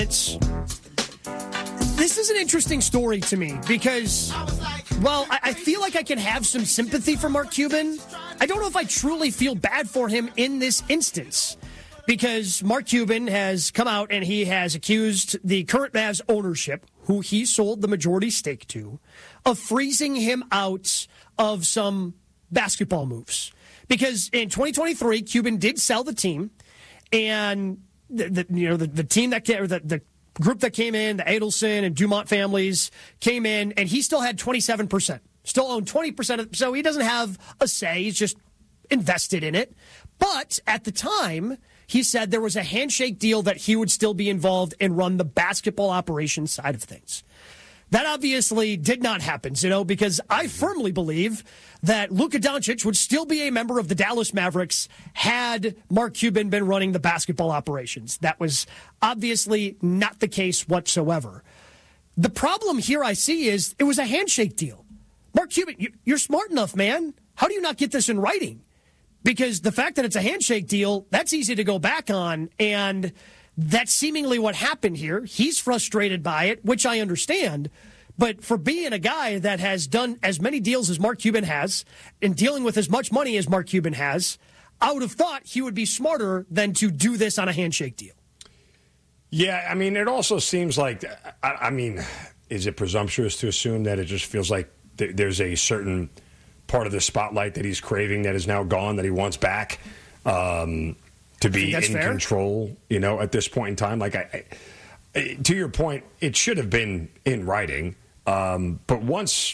This is an interesting story to me because, well, I feel like I can have some sympathy for Mark Cuban. I don't know if I truly feel bad for him in this instance because Mark Cuban has come out and he has accused the current Mavs ownership, who he sold the majority stake to, of freezing him out of some basketball moves. Because in 2023, Cuban did sell the team, and the team that the group that came in, the Adelson and Dumont families came in, and he still had 27%. Still owned 20% of it, so he doesn't have a say. He's just invested in it. But at the time, he said there was a handshake deal that he would still be involved and run the basketball operations side of things. That obviously did not happen, because I firmly believe that Luka Doncic would still be a member of the Dallas Mavericks had Mark Cuban been running the basketball operations. That was obviously not the case whatsoever. The problem here I see is it was a handshake deal. Mark Cuban, you're smart enough, man. How do you not get this in writing? Because the fact that it's a handshake deal, that's easy to go back on, and that's seemingly what happened here. He's frustrated by it, which I understand. But for being a guy that has done as many deals as Mark Cuban has and dealing with as much money as Mark Cuban has, I would have thought he would be smarter than to do this on a handshake deal. Yeah, I mean, it also seems like, is it presumptuous to assume that it just feels like there's a certain part of the spotlight that he's craving that is now gone, that he wants back? To be in control, at this point in time. To your point, it should have been in writing. But once,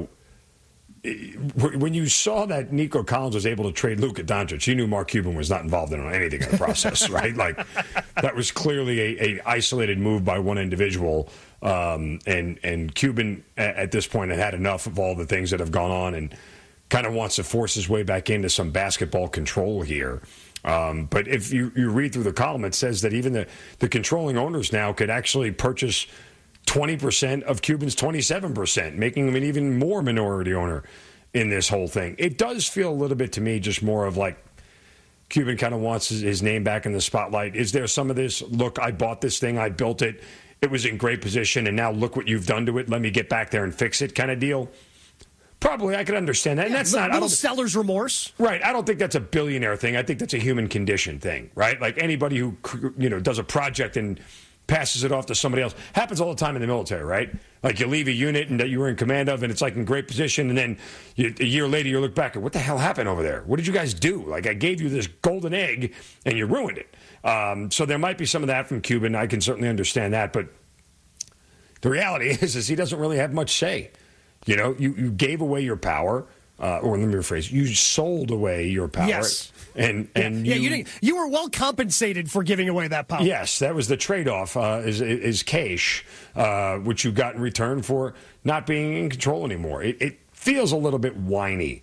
when you saw that Nico Collins was able to trade Luka Doncic, you knew Mark Cuban was not involved in anything in the process, right? That was clearly a isolated move by one individual. And Cuban, at this point, had enough of all the things that have gone on and kind of wants to force his way back into some basketball control here. But if you read through the column, it says that even the controlling owners now could actually purchase 20% of Cuban's 27%, making him an even more minority owner in this whole thing. It does feel a little bit to me just more of like Cuban kind of wants his name back in the spotlight. Is there some of this, look, I bought this thing, I built it, it was in great position, and now look what you've done to it, let me get back there and fix it kind of deal? Probably, I could understand that. And that's not a little seller's remorse. Right. I don't think that's a billionaire thing. I think that's a human condition thing, right? Like anybody who, does a project and passes it off to somebody else. Happens all the time in the military, right? Like you leave a unit and that you were in command of, and it's like in great position, and then a year later you look back and what the hell happened over there? What did you guys do? Like I gave you this golden egg and you ruined it. So there might be some of that from Cuban. I can certainly understand that, but the reality is he doesn't really have much say. You gave away your power, or let me rephrase, you sold away your power. Yes. And you were well compensated for giving away that power. Yes, that was the trade-off, is cash, which you got in return for not being in control anymore. It feels a little bit whiny.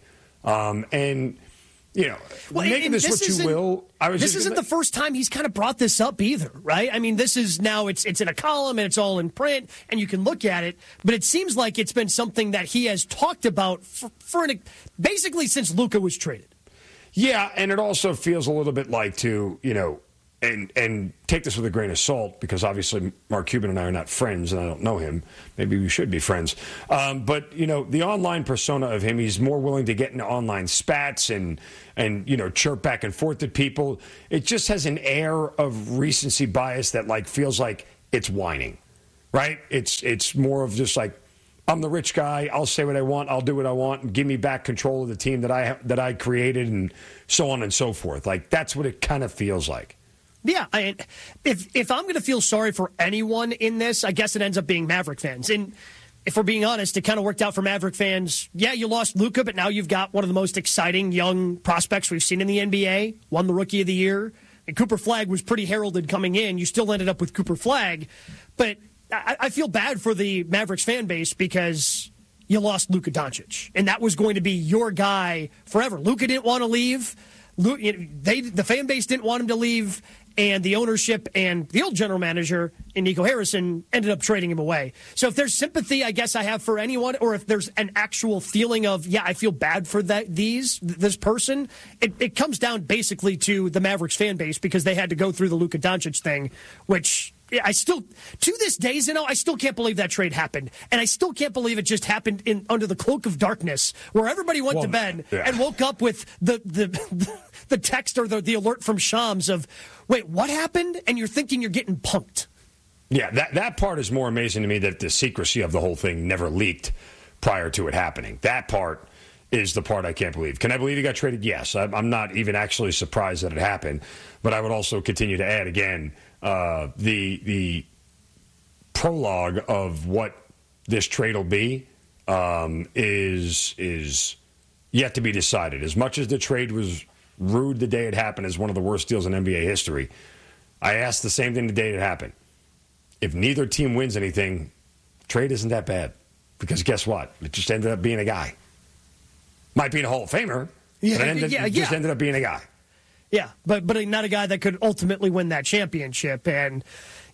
Making this what you will. This isn't the first time he's kind of brought this up either, right? I mean, this is now it's in a column and it's all in print and you can look at it, but it seems like it's been something that he has talked about for basically since Luka was traded. Yeah, and it also feels a little bit like and take this with a grain of salt, because obviously Mark Cuban and I are not friends, and I don't know him. Maybe we should be friends. But the online persona of him, he's more willing to get into online spats and chirp back and forth at people. It just has an air of recency bias that feels like it's whining, right? It's more of just like, I'm the rich guy. I'll say what I want. I'll do what I want. And give me back control of the team that I created, and so on and so forth. Like that's what it kind of feels like. Yeah, if I'm going to feel sorry for anyone in this, I guess it ends up being Maverick fans. And if we're being honest, it kind of worked out for Maverick fans. Yeah, you lost Luka, but now you've got one of the most exciting young prospects we've seen in the NBA. Won the Rookie of the Year. And Cooper Flagg was pretty heralded coming in. You still ended up with Cooper Flagg. But I feel bad for the Mavericks fan base because you lost Luka Doncic. And that was going to be your guy forever. Luka didn't want to leave. The fan base didn't want him to leave. And the ownership and the old general manager, Nico Harrison, ended up trading him away. So if there's sympathy, I guess I have for anyone, or if there's an actual feeling of, I feel bad for this person, it comes down basically to the Mavericks fan base because they had to go through the Luka Doncic thing, which I still, to this day, Zeno, I still can't believe that trade happened. And I still can't believe it just happened under the cloak of darkness, where everybody went to bed and woke up with the text or the alert from Shams of, wait, what happened? And you're thinking you're getting punked. Yeah, that part is more amazing to me, that the secrecy of the whole thing never leaked prior to it happening. That part is the part I can't believe. Can I believe he got traded? Yes. I'm not even actually surprised that it happened. But I would also continue to add, again, the prologue of what this trade will be is yet to be decided. As much as the trade was rude the day it happened, as one of the worst deals in NBA history, I asked the same thing the day it happened. If neither team wins anything, trade isn't that bad. Because guess what? It just ended up being a guy. Might be a Hall of Famer, but it just ended up being a guy. Yeah, but not a guy that could ultimately win that championship. And,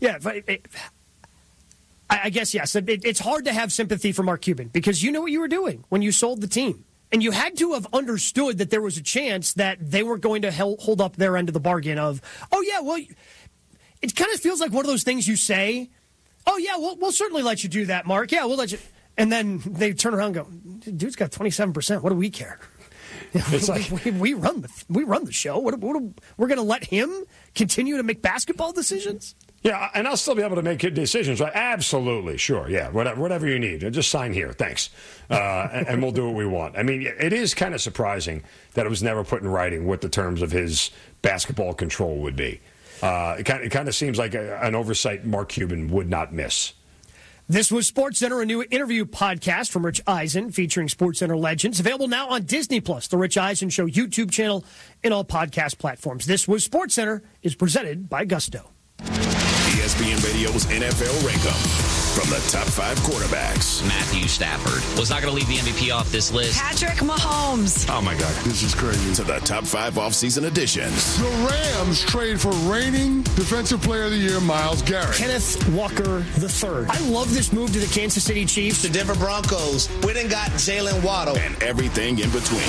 I guess, yes, it's hard to have sympathy for Mark Cuban because you know what you were doing when you sold the team. And you had to have understood that there was a chance that they were going to hold up their end of the bargain of, oh, yeah, well, it kind of feels like one of those things you say, oh, yeah, we'll certainly let you do that, Mark. Yeah, we'll let you. And then they turn around and go, dude's got 27%. What do we care? It's like we run the show. What we're going to let him continue to make basketball decisions? Yeah, and I'll still be able to make good decisions, right? Absolutely, sure, yeah, whatever you need. Just sign here, thanks, and we'll do what we want. I mean, it is kind of surprising that it was never put in writing what the terms of his basketball control would be. It kind of seems like an oversight Mark Cuban would not miss. This was SportsCenter, a new interview podcast from Rich Eisen featuring SportsCenter legends. Available now on Disney+, the Rich Eisen Show YouTube channel, and all podcast platforms. This was SportsCenter, is presented by Gusto. ESPN Radio's NFL Rankum. From the top 5 quarterbacks. Matthew Stafford was not going to leave the MVP off this list. Patrick Mahomes. Oh, my God. This is crazy. To the top 5 offseason additions. The Rams trade for reigning Defensive Player of the Year, Myles Garrett. Kenneth Walker III. I love this move to the Kansas City Chiefs. The Denver Broncos went and got Jalen Waddle. And everything in between.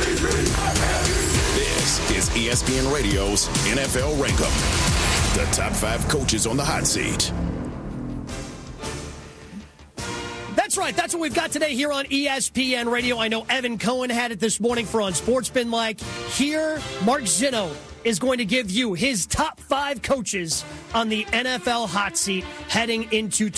This is ESPN Radio's NFL Rankum. The top 5 coaches on the hot seat. That's right. That's what we've got today here on ESPN Radio. I know Evan Cohen had it this morning for Unsportsmanlike. Here, Mark Zeno is going to give you his top 5 coaches on the NFL hot seat heading into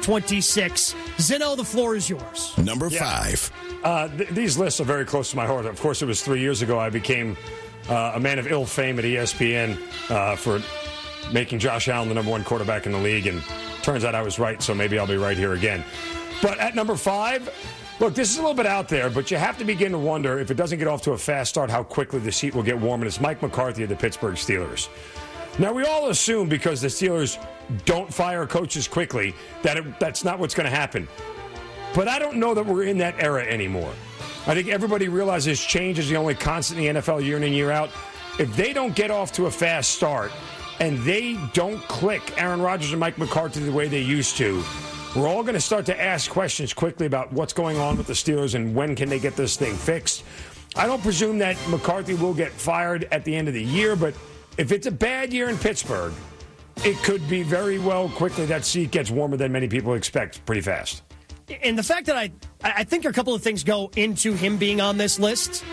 2026. Zeno, the floor is yours. Number 5. These lists are very close to my heart. Of course, it was 3 years ago I became a man of ill fame at ESPN for making Josh Allen the number 1 quarterback in the league, and turns out I was right, so maybe I'll be right here again. But at number 5, look, this is a little bit out there, but you have to begin to wonder, if it doesn't get off to a fast start, how quickly the seat will get warm, and it's Mike McCarthy of the Pittsburgh Steelers. Now, we all assume because the Steelers don't fire coaches quickly that's not what's going to happen. But I don't know that we're in that era anymore. I think everybody realizes change is the only constant in the NFL year in and year out. If they don't get off to a fast start and they don't click Aaron Rodgers and Mike McCarthy the way they used to, we're all going to start to ask questions quickly about what's going on with the Steelers and when can they get this thing fixed. I don't presume that McCarthy will get fired at the end of the year, but if it's a bad year in Pittsburgh, it could be very well quickly that seat gets warmer than many people expect pretty fast. And the fact that I think a couple of things go into him being on this list.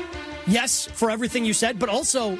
Yes, for everything you said, but also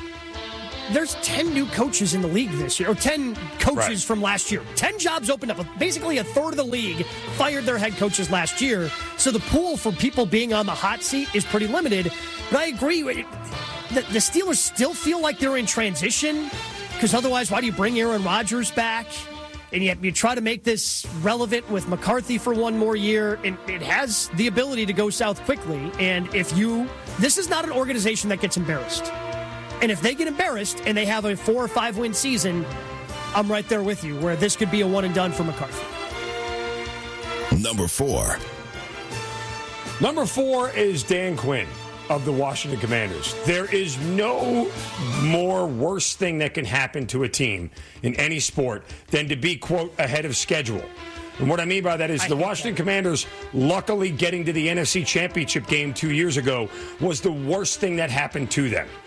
there's 10 new coaches in the league this year, or 10 coaches from last year. 10 jobs opened up. Basically, a third of the league fired their head coaches last year. So the pool for people being on the hot seat is pretty limited. But I agree. The Steelers still feel like they're in transition, because otherwise, why do you bring Aaron Rodgers back? And yet you try to make this relevant with McCarthy for one more year. And it has the ability to go south quickly. And this is not an organization that gets embarrassed. And if they get embarrassed and they have a 4 or 5 win season, I'm right there with you, where this could be a one and done for McCarthy. Number 4. Number 4 is Dan Quinn of the Washington Commanders. There is no more worst thing that can happen to a team in any sport than to be, quote, ahead of schedule. And what I mean by that is the Washington Commanders luckily getting to the NFC Championship game 2 years ago was the worst thing that happened to them.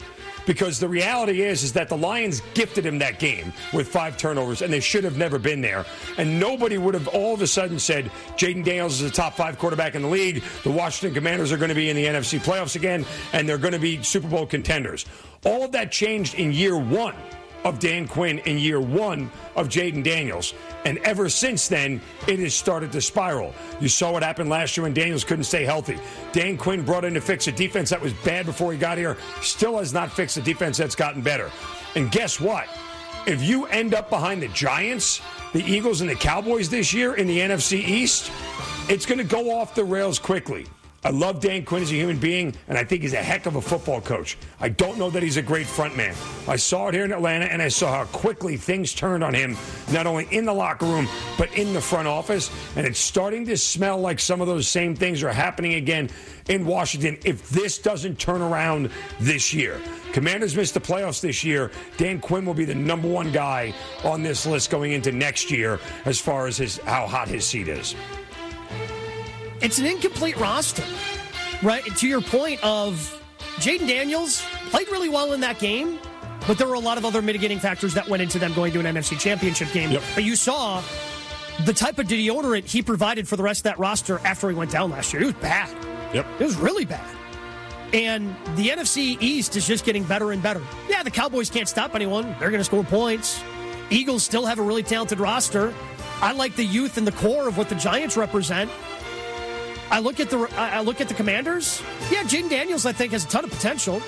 Because the reality is that the Lions gifted him that game with 5 turnovers, and they should have never been there. And nobody would have all of a sudden said, Jayden Daniels is a top 5 quarterback in the league. The Washington Commanders are going to be in the NFC playoffs again, and they're going to be Super Bowl contenders. All of that changed in year 1 of Dan Quinn, in year 1 of Jayden Daniels. And ever since then, it has started to spiral. You saw what happened last year when Daniels couldn't stay healthy. Dan Quinn brought in to fix a defense that was bad before he got here. Still has not fixed a defense that's gotten better. And guess what? If you end up behind the Giants, the Eagles, and the Cowboys this year in the NFC East, it's going to go off the rails quickly. I love Dan Quinn as a human being, and I think he's a heck of a football coach. I don't know that he's a great front man. I saw it here in Atlanta, and I saw how quickly things turned on him, not only in the locker room, but in the front office. And it's starting to smell like some of those same things are happening again in Washington if this doesn't turn around this year. Commanders missed the playoffs this year. Dan Quinn will be the number 1 guy on this list going into next year as far as how hot his seat is. It's an incomplete roster, right? To your point of Jayden Daniels played really well in that game, but there were a lot of other mitigating factors that went into them going to an NFC Championship game. Yep. But you saw the type of deodorant he provided for the rest of that roster after he went down last year. It was bad. Yep. It was really bad. And the NFC East is just getting better and better. Yeah, the Cowboys can't stop anyone. They're going to score points. Eagles still have a really talented roster. I like the youth and the core of what the Giants represent. I look at the Commanders. Yeah, Jayden Daniels, I think, has a ton of potential.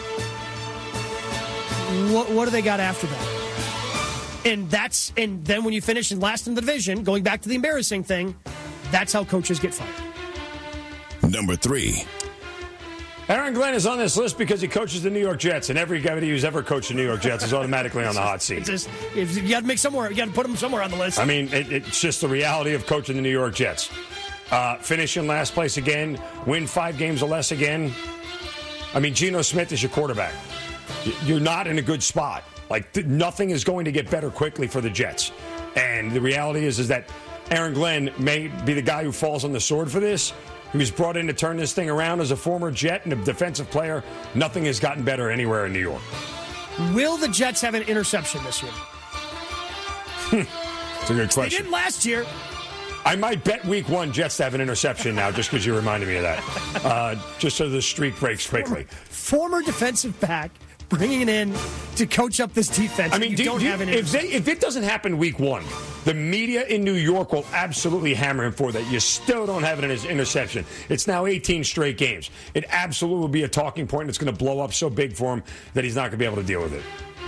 What do they got after that? And then when you finish in last in the division, going back to the embarrassing thing, that's how coaches get fired. Number 3. Aaron Glenn is on this list because he coaches the New York Jets, and everybody who's ever coached the New York Jets is automatically on the hot seat. You got to make somewhere. You got to put them somewhere on the list. I mean, it's just the reality of coaching the New York Jets. Finish in last place again, win 5 games or less again. I mean, Geno Smith is your quarterback. You're not in a good spot. Like, nothing is going to get better quickly for the Jets. And the reality is that Aaron Glenn may be the guy who falls on the sword for this. He was brought in to turn this thing around as a former Jet and a defensive player. Nothing has gotten better anywhere in New York. Will the Jets have an interception this year? It's a good question. They didn't last year. I might bet week 1 Jets to have an interception now just because you reminded me of that. Just so the streak breaks quickly. Former defensive back bringing it in to coach up this defense. I mean, if it doesn't happen week 1, the media in New York will absolutely hammer him for that. You still don't have an interception. It's now 18 straight games. It absolutely will be a talking point, and it's going to blow up so big for him that he's not going to be able to deal with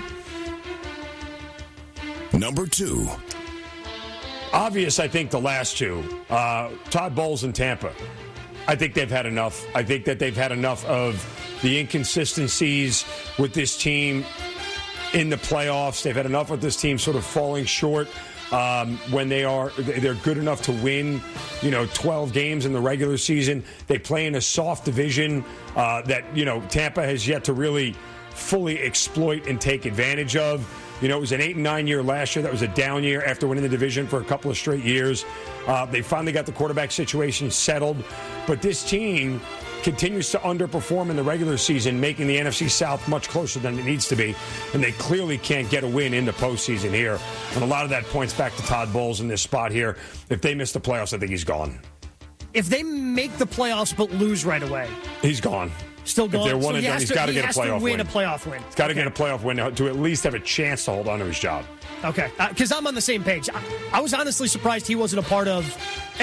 it. Number 2. Obvious, I think, the last 2. Todd Bowles in Tampa. I think they've had enough. I think that they've had enough of the inconsistencies with this team in the playoffs. They've had enough with this team sort of falling short when they're good enough to win, 12 games in the regular season. They play in a soft division that, Tampa has yet to really fully exploit and take advantage of. It was an 8-9 year last year. That was a down year after winning the division for a couple of straight years. They finally got the quarterback situation settled. But this team continues to underperform in the regular season, making the NFC South much closer than it needs to be. And they clearly can't get a win in the postseason here. And a lot of that points back to Todd Bowles in this spot here. If they miss the playoffs, I think he's gone. If they make the playoffs but lose right away, he's gone. Still going. If they're one and done, he's got to get a playoff win. A playoff win. He's got to get a playoff win to at least have a chance to hold on to his job. Okay, because I'm on the same page. I was honestly surprised he wasn't a part of